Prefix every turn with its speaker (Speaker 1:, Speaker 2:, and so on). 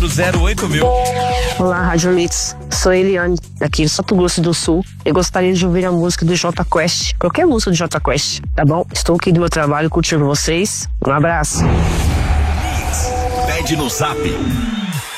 Speaker 1: 99408
Speaker 2: Olá, Rádio Mix. Sou Eliane, aqui em Mato Grosso do Sul. Eu gostaria de ouvir a música do Jota Quest, qualquer música do Jota Quest, tá bom? Estou aqui do meu trabalho curtindo vocês. Um abraço.
Speaker 1: Pede no Zap